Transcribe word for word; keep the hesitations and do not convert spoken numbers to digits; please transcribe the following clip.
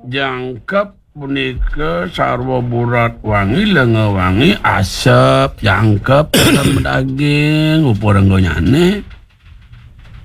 jangkep punika sarwa burat wangi lenga wangi asep jangkep dalam daging upur renggonyane